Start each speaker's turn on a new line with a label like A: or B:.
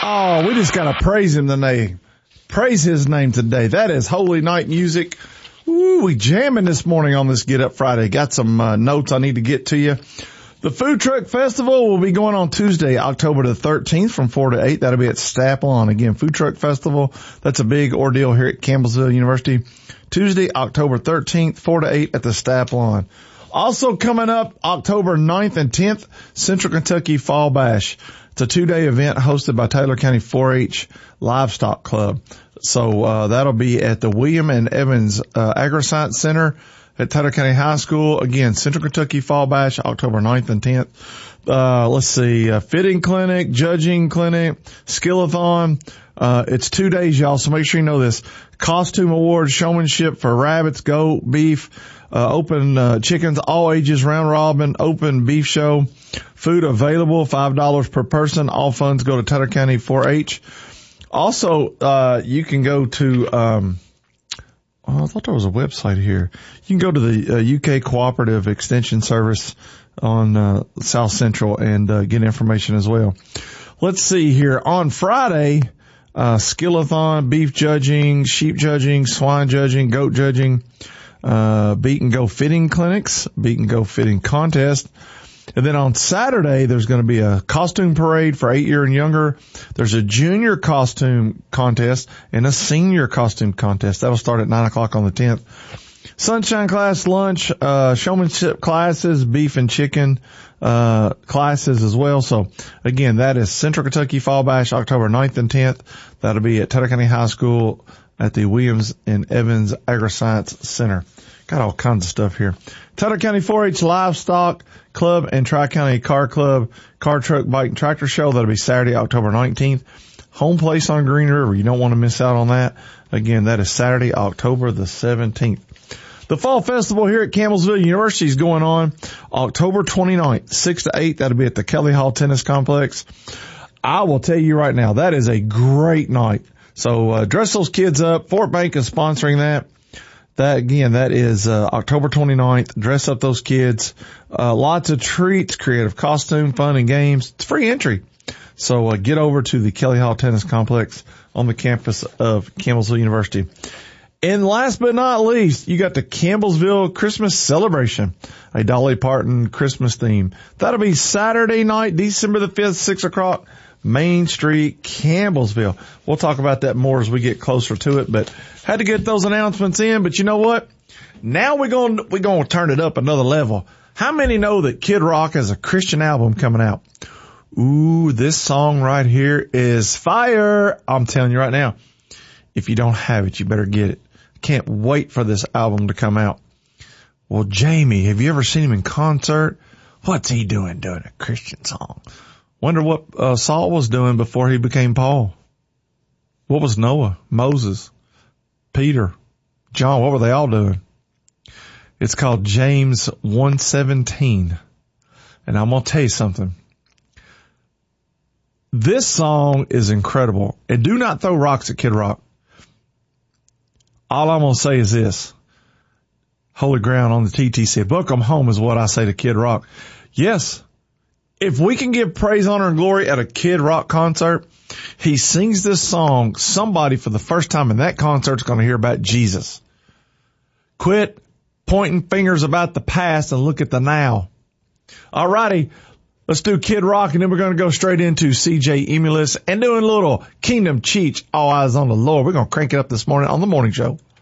A: Oh, we just got to praise him today. Praise his name today. That is Holy Night Music. Ooh, we jamming this morning on this Get Up Friday. Got some notes I need to get to you. The Food Truck Festival will be going on Tuesday, October the 13th from 4 to 8. That'll be at Staplon. Again, Food Truck Festival. That's a big ordeal here at Campbellsville University. Tuesday, October 13th, 4 to 8 at the Staplon. Also coming up October 9th and 10th, Central Kentucky Fall Bash. It's a 2-day event hosted by Taylor County 4-H Livestock Club. So that'll be at the William and Evans Agri-Science Center at Taylor County High School. Again, Central Kentucky Fall Bash, October 9th and 10th. Let's see, fitting clinic, judging clinic, skillathon. It's 2 days, y'all, so make sure you know this. Costume awards, showmanship for rabbits, goat, beef, open chickens, all ages, round robin, open beef show. Food available, $5 per person. All funds go to Taylor County 4-H. Also, you can go to, I thought there was a website here. You can go to the UK Cooperative Extension Service on South Central and get information as well. Let's see here. On Friday, skillathon, beef judging, sheep judging, swine judging, goat judging, beat and go fitting clinics, beat and go fitting contest. And then on Saturday, there's going to be a costume parade for 8 year and younger. There's a junior costume contest and a senior costume contest. That'll start at 9 o'clock on the 10th. Sunshine class, lunch, showmanship classes, beef and chicken, classes as well. So again, that is Central Kentucky Fall Bash, October 9th and 10th. That'll be at Taylor County High School at the Williams and Evans Agri-Science Center. Got all kinds of stuff here. Taylor County 4-H Livestock Club and Tri-County Car Club Car Truck Bike and Tractor Show. That'll be Saturday, October 19th. Home place on Green River. You don't want to miss out on that. Again, that is Saturday, October the 17th. The Fall Festival here at Campbellsville University is going on October 29th, 6 to 8. That'll be at the Kelly Hall Tennis Complex. I will tell you right now, that is a great night. So dress those kids up. Fort Bank is sponsoring that. That is October 29th. Dress up those kids. Lots of treats, creative costume, fun, and games. It's free entry. So get over to the Kelly Hall Tennis Complex on the campus of Campbellsville University. And last but not least, you got the Campbellsville Christmas Celebration, a Dolly Parton Christmas theme. That'll be Saturday night, December the 5th, 6 o'clock, Main Street, Campbellsville. We'll talk about that more as we get closer to it, but had to get those announcements in. But you know what? Now we're going to turn it up another level. How many know that Kid Rock has a Christian album coming out? Ooh, this song right here is fire. I'm telling you right now. If you don't have it, you better get it. Can't wait for this album to come out. Well, Jamie, have you ever seen him in concert? What's he doing a Christian song? Wonder what Saul was doing before he became Paul. What was Noah, Moses, Peter, John? What were they all doing? It's called James 1:17. And I'm going to tell you something. This song is incredible. And do not throw rocks at Kid Rock. All I'm going to say is this. Holy ground on the TT said, welcome home is what I say to Kid Rock. Yes. If we can give praise, honor, and glory at a Kid Rock concert, he sings this song, somebody for the first time in that concert is going to hear about Jesus. Quit pointing fingers about the past and look at the now. All righty. Let's do Kid Rock, and then we're going to go straight into CJ Emulus and doing a little Kingdom Cheech, All Eyes on the Lord. We're going to crank it up this morning on The Morning Show.